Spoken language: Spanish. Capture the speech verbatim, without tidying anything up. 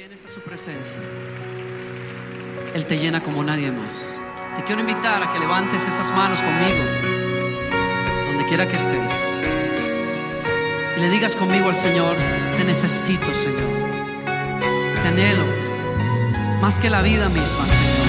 vienes a su presencia, Él te llena como nadie más. Te quiero invitar a que levantes esas manos conmigo, donde quiera que estés, y le digas conmigo al Señor: te necesito, Señor. Te anhelo más que la vida misma, Señor.